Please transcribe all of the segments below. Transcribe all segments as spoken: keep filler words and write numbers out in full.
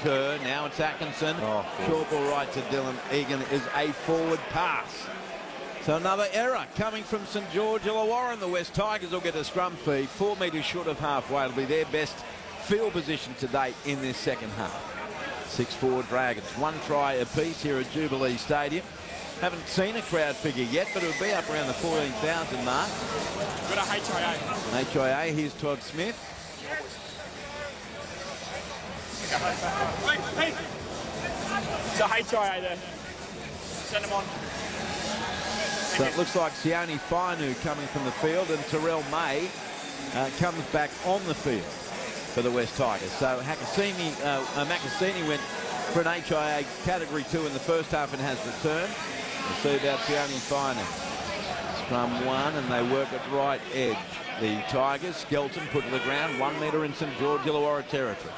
Kerr. Now it's Atkinson. Oh, Short ball right to Dylan Egan is a forward pass. So another error coming from St George Illawarra. The West Tigers will get a scrum feed. Four metres short of halfway. It'll be their best field position to date in this second half. six four Dragons. One try apiece here at Jubilee Stadium. Haven't seen a crowd figure yet, but it'll be up around the fourteen thousand mark. Got a H I A. H I A, here's Todd Smith. Hey, hey. It's a H I A there. Send him on. So it looks like Sione Fainu coming from the field, and Terrell May uh, comes back on the field for the West Tigers. So Hakasini, uh, uh, Makasini went for an H I A Category two in the first half and has returned. We'll see about Sione Fainu. Scrum one, and they work at right edge. The Tigers, Skelton put to the ground, one metre in St George Illawarra territory.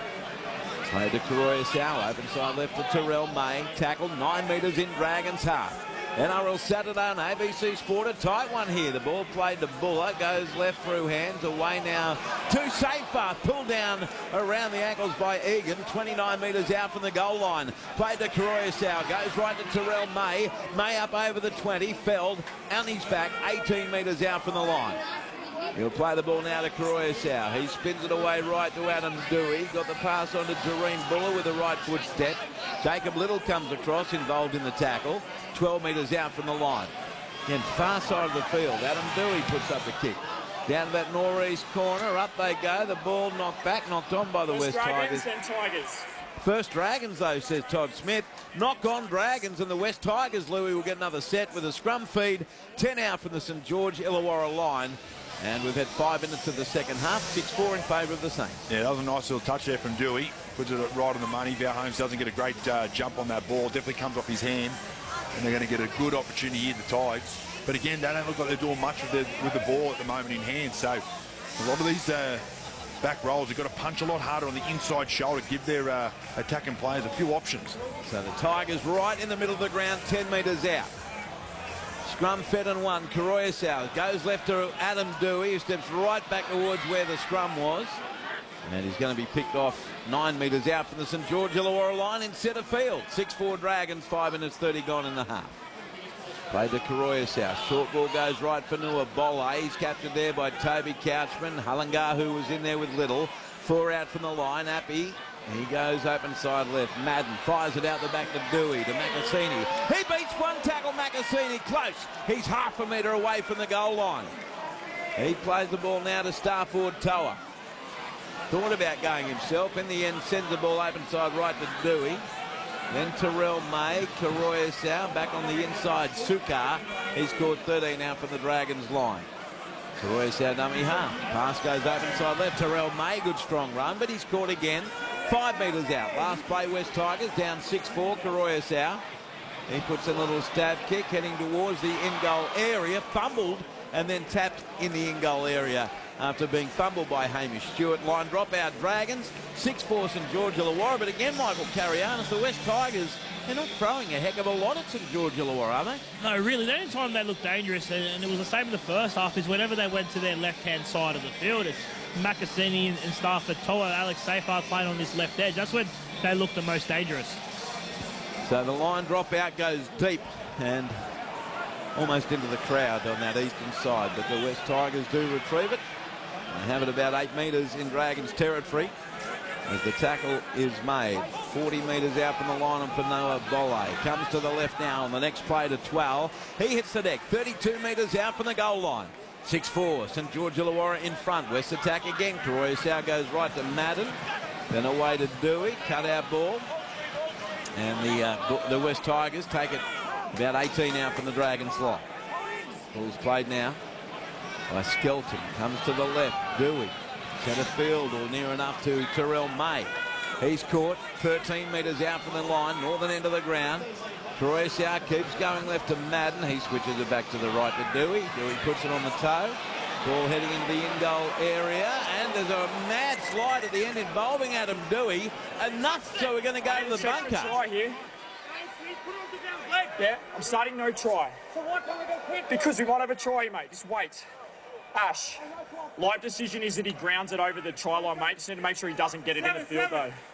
Play to Karoya Sau, open side left to Terrell May. Tackled nine metres in Dragons half. N R L Saturday on A B C Sport, a tight one here. The ball played to Buller, goes left through hands, away now to Safer. Pulled down around the ankles by Egan, twenty-nine metres out from the goal line. Played to Karoya Sau, goes right to Terrell May. May up over the twenty, Feld, on his back, eighteen metres out from the line. He'll play the ball now to Karoya Sau. He spins it away right to Adam Dewey. Got the pass on to Jareen Buller with a right foot step. Jacob Little comes across, involved in the tackle. twelve metres out from the line. Again, far side of the field. Adam Dewey puts up the kick. Down to that northeast corner. Up they go. The ball knocked back, knocked on by the West Tigers. Dragons and Tigers. First Dragons, though, says Todd Smith. Knock on Dragons, and the West Tigers, Louis, will get another set with a scrum feed. ten out from the St George Illawarra line. And we've had five minutes of the second half. six four in favour of the Saints. Yeah, that was a nice little touch there from Dewey. Puts it right on the money. Val Holmes doesn't get a great uh, jump on that ball. Definitely comes off his hand. And they're going to get a good opportunity here, the Tigers. But again, they don't look like they're doing much with the, with the ball at the moment in hand. So a lot of these uh, back rolls, they've got to punch a lot harder on the inside shoulder, give their uh, attacking players a few options. So the Tigers right in the middle of the ground, ten metres out. Scrum fed and one. Karoya Sau goes left to Adam Dewey, who steps right back towards where the scrum was. And he's going to be picked off nine metres out from the St George Illawarra line in centre field. six four Dragons, five minutes thirty gone in the half. Played to Karoya Sau. Short ball goes right for Nua Bolle. He's captured there by Toby Couchman. Hullingar, who was in there with Little. Four out from the line. Appy. He goes open side left. Madden fires it out the back to Dewey, to Makasini. He beats one tackle, Makasini, close. He's half a metre away from the goal line. He plays the ball now to Starford Toa. Thought about going himself. In the end, sends the ball open side right to Dewey. Then Terrell May, Karoya Sau, back on the inside, Sukar. He's scored thirteen out from the Dragons line. Karoya Sau dummy half. Pass goes open side left. Terrell May, good strong run, but he's caught again. Five metres out. Last play, West Tigers down six four. Karoya Sau. He puts in a little stab kick heading towards the in-goal area. Fumbled and then tapped in the in-goal area after being fumbled by Hamish Stewart. Line drop out Dragons. six four St George Illawarra. But again, Michael Carianis, the West Tigers, they're not throwing a heck of a lot at St George Illawarra, are they? No, really. The only time they looked dangerous, and it was the same in the first half, is whenever they went to their left-hand side of the field. It's Makasini and Stafford Toa, Alex Safar playing on this left edge. That's when they look the most dangerous. So the line drop out goes deep and almost into the crowd on that eastern side. But the West Tigers do retrieve it. They have it about eight metres in Dragons territory as the tackle is made. forty metres out from the line and for Noah Bolle. Comes to the left now on the next play to twelve. He hits the deck. thirty-two metres out from the goal line. six four, St George Illawarra in front. West attack again. Karoya Sau goes right to Madden. Then away to Dewey. Cut out ball. And the, uh, the West Tigers take it about eighteen out from the Dragons line. Ball's played now by Skelton. Comes to the left. Dewey. Centre field or near enough to Terrell May. He's caught thirteen metres out from the line. Northern end of the ground. Karoya Sau keeps going left to Madden. He switches it back to the right to Dewey. Dewey puts it on the toe. Ball heading into the in-goal area. And there's a mad slide at the end involving Adam Dewey. Enough, so we're going to go to the bunker. Try here. Yeah, I'm starting no try. So why can't we go quick? Because we might have a try, mate. Just wait. Ash, live decision is that he grounds it over the try line, mate. Just need to make sure he doesn't get it in the field, though.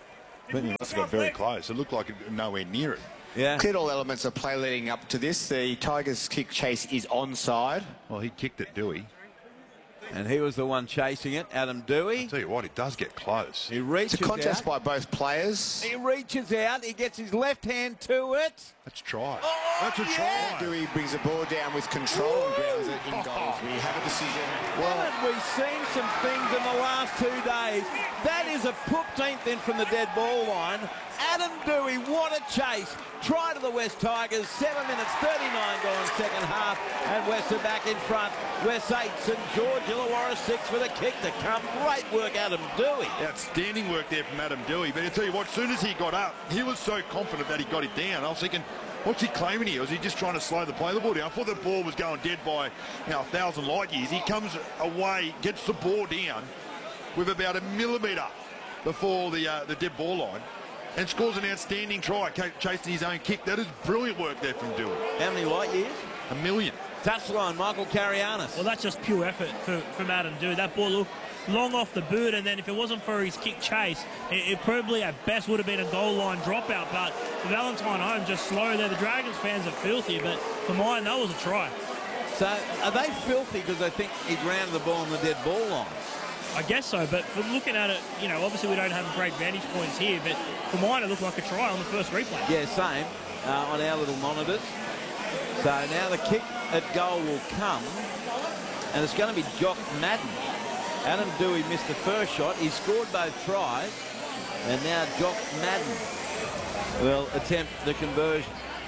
He must have got very close. It looked like it, nowhere near it. Yeah. Cleared all elements of play leading up to this. The Tigers' kick chase is onside. Well, he kicked it, Dewey. And he was the one chasing it, Adam Dewey. I'll tell you what, it does get close. He reaches It's a contest out. by both players. He reaches out. He gets his left hand to it. Let's try. Oh, That's a yeah. try. Dewey brings the ball down with control and grounds it in goals. We have a decision. Haven't we seen some things in the last two days? That is a fifteenth in from the dead ball line. Adam Dewey, what a chase. Try to the West Tigers. seven minutes thirty-nine gone second half. And West are back in front. West eight, St George Illawarra six with a kick to come. Great work, Adam Dewey. Outstanding work there from Adam Dewey. But I tell you what, as soon as he got up, he was so confident that he got it down. I was thinking, what's he claiming here? Was he just trying to slow the play the ball down? I thought the ball was going dead by, you know, a thousand light years. He comes away, gets the ball down with about a millimetre before the uh, the dead ball line, and scores an outstanding try, chasing his own kick. That is brilliant work there from Dewey. How many light years? A million. Touchline, Michael Carianis. Well, that's just pure effort for, from Adam Dewey. That ball looked long off the boot, and then if it wasn't for his kick chase, it, it probably at best would have been a goal line dropout. But Valentine Home just slow there. The Dragons fans are filthy, but for mine, that was a try. So are they filthy because they think he grounded the ball on the dead ball line? I guess so, but from looking at it, you know, obviously we don't have great vantage points here, but for mine, it looked like a try on the first replay. Yeah, same uh, on our little monitors. So now the kick at goal will come, and it's going to be Jock Madden. Adam Dewey missed the first shot. He scored both tries, and now Jock Madden will attempt the conversion.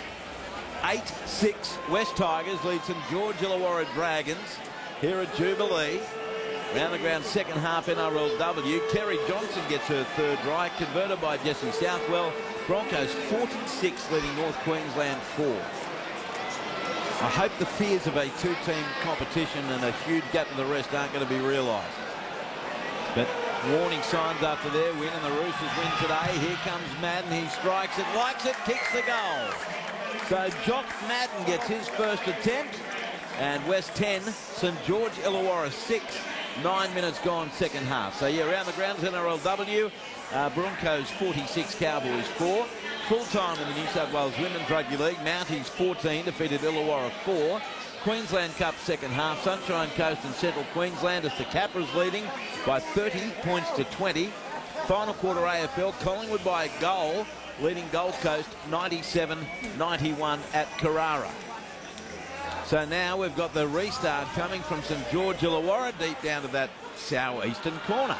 eight six West Tigers lead St George Illawarra Dragons here at Jubilee. Round the ground second half N R L W. Kerry Johnson gets her third try, converted by Jesse Southwell. Broncos forty-six leading North Queensland four. I hope the fears of a two-team competition and a huge gap to the rest aren't going to be realised. But warning signs after their win, and the Roosters win today. Here comes Madden. He strikes it, likes it, kicks the goal. So Jock Madden gets his first attempt. And West ten, St George Illawarra six. Nine minutes gone second half. So yeah, around the grounds N R L W. Uh, Broncos forty-six, Cowboys four. Full time in the New South Wales Women's Rugby League. Mounties fourteen defeated Illawarra four. Queensland Cup second half. Sunshine Coast and Central Queensland as the Capras leading by thirty points to twenty. Final quarter A F L, Collingwood by a goal, leading Gold Coast ninety-seven ninety-one at Carrara. So now we've got the restart coming from St George Illawarra deep down to that southeastern corner.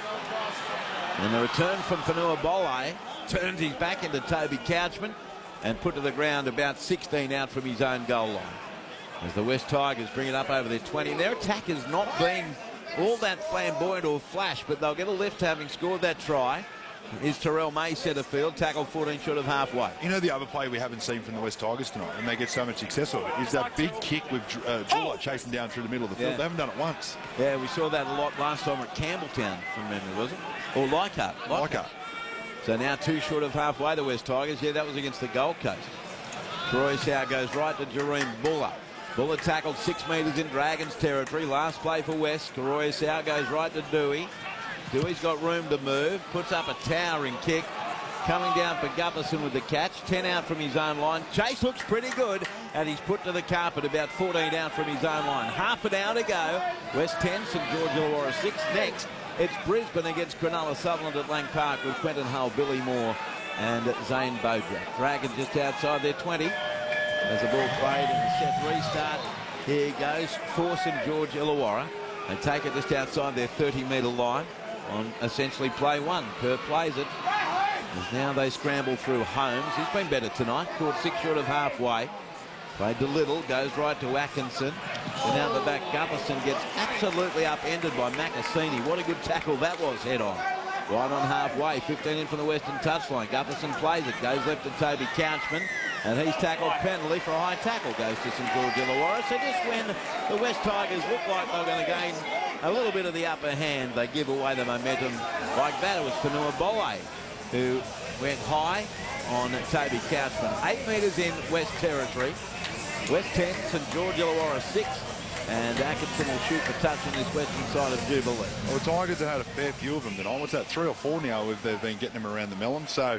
And the return from Fanua Bolle turns his back into Toby Couchman and put to the ground about sixteen out from his own goal line. As the West Tigers bring it up over their twenty. Their attack has not been all that flamboyant or flash, but they'll get a lift having scored that try. Is Terrell May centre field, tackle fourteen short of halfway. You know the other play we haven't seen from the West Tigers tonight, and they get so much success of it, is that big kick with uh, Jewell chasing down through the middle of the field. Yeah. They haven't done it once. Yeah, we saw that a lot last time at Campbelltown, from memory, was it? Or Leichhardt. Leichhardt. So now two short of halfway, the West Tigers. Yeah, that was against the Gold Coast. Troy Sow goes right to Jareem Buller. Buller tackled six metres in Dragons territory. Last play for West. Troy Sow goes right to Dewey. Dewey's got room to move. Puts up a towering kick. Coming down for Gutherson with the catch. ten out from his own line. Chase looks pretty good. And he's put to the carpet about fourteen out from his own line. Half an hour to go. West ten, St George Illawarra six. Next, it's Brisbane against Cronulla Sutherland at Lang Park with Quentin Hull, Billy Moore and Zane Bojack. Dragons just outside their twenty. As the ball played in the set restart. Here he goes for St George Illawarra. They take it just outside their thirty metre line on essentially play one. Kerr plays it. As now they scramble through Holmes. He's been better tonight. Caught six short of halfway. Played to Little. Goes right to Atkinson. And out the back, Gutherson gets absolutely upended by Macassini. What a good tackle that was head on. Right on halfway. fifteen in from the western touchline. Gutherson plays it. Goes left to Toby Couchman. And he's tackled penalty for a high tackle. Goes to St George Illawarra. So just when the West Tigers look like they're going to gain a little bit of the upper hand, they give away the momentum like that. It was Fanua Bolle who went high on Toby Couchman. Eight metres in West territory. West ten, St George Illawarra six. And Atkinson will shoot for touch on this western side of Jubilee. Well, the Tigers have had a fair few of them tonight. What's that, three or four now if they've been getting them around the melon. So